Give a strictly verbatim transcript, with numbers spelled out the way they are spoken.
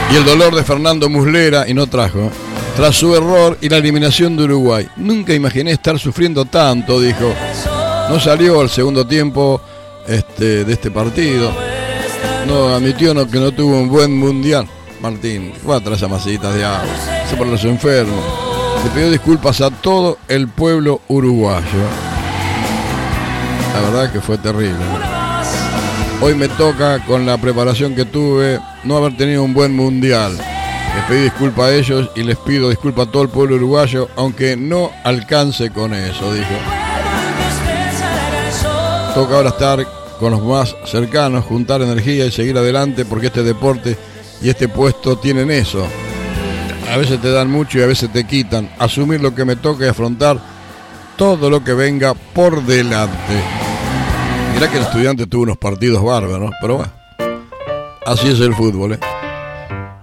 Y el dolor de Fernando Muslera, y no trajo, tras su error y la eliminación de Uruguay. Nunca imaginé estar sufriendo tanto, dijo. No salió al segundo tiempo este, de este partido. No admitió no, que no tuvo un buen mundial. Martín, fue a traer masitas de agua. Se por los enfermos. Le pidió disculpas a todo el pueblo uruguayo. La verdad que fue terrible. Hoy me toca, con la preparación que tuve, no haber tenido un buen mundial. Les pedí disculpas a ellos y les pido disculpas a todo el pueblo uruguayo, aunque no alcance con eso, dijo. Toca ahora estar con los más cercanos, juntar energía y seguir adelante, porque este deporte y este puesto tienen eso. A veces te dan mucho y a veces te quitan. Asumir lo que me toca y afrontar todo lo que venga por delante. Mirá que el Estudiante tuvo unos partidos bárbaros, pero bueno, así es el fútbol, ¿eh?